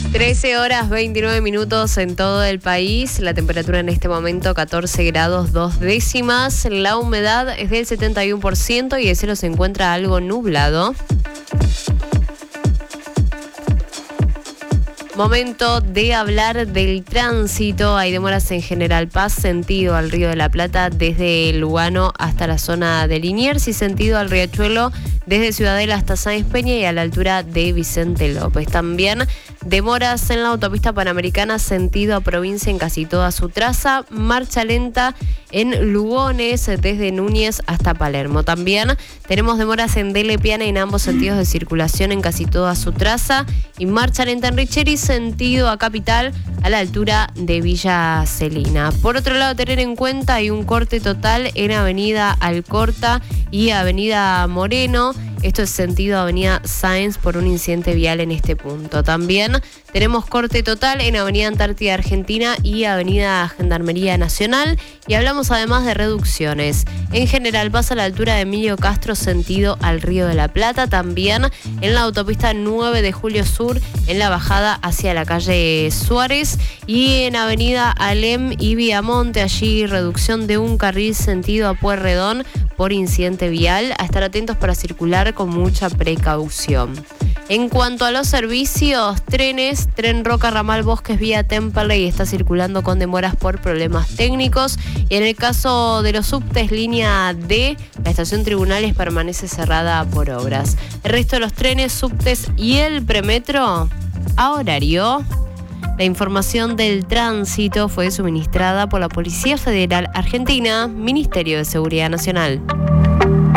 13 horas 29 minutos en todo el país. La temperatura en este momento 14 grados 2 décimas. La humedad es del 71% y el cielo se encuentra algo nublado. Momento de hablar del tránsito. Hay demoras en General Paz, sentido al Río de la Plata, desde Lugano hasta la zona de Liniers, y sentido al Riachuelo, desde Ciudadela hasta Sáenz Peña y a la altura de Vicente López. También demoras en la autopista Panamericana, sentido a provincia en casi toda su traza. Marcha lenta en Lugones, desde Núñez hasta Palermo. También tenemos demoras en Dele Piana en ambos sentidos de circulación en casi toda su traza. Y marcha lenta en Richeri, sentido a Capital, a la altura de Villa Celina. Por otro lado, tener en cuenta, hay un corte total en Avenida Alcorta y Avenida Moreno. Esto es sentido Avenida Sáenz por un incidente vial en este punto. También tenemos corte total en Avenida Antártida Argentina y Avenida Gendarmería Nacional. Y hablamos además de reducciones. En General Paz a la altura de Emilio Castro, sentido al Río de la Plata. También en la autopista 9 de Julio Sur, en la bajada hacia la calle Suárez. Y en Avenida Alem y Viamonte, allí reducción de un carril sentido a Pueyrredón por incidente vial. A estar atentos para circular con mucha precaución. En cuanto a los servicios, trenes, Tren Roca Ramal Bosques vía Temperley está circulando con demoras por problemas técnicos. Y en el caso de los subtes, línea D, la estación Tribunales permanece cerrada por obras. El resto de los trenes, subtes y el premetro a horario. La información del tránsito fue suministrada por la Policía Federal Argentina, Ministerio de Seguridad Nacional.